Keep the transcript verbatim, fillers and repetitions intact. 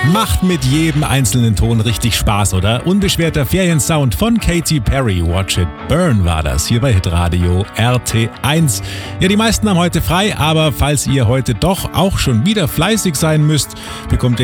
Macht mit jedem einzelnen Ton richtig Spaß, oder? Unbeschwerter Feriensound von Katy Perry. Watch It Burn war das hier bei Hitradio R T eins. Ja, die meisten haben heute frei, aber falls ihr heute doch auch schon wieder fleißig sein müsst, bekommt ihr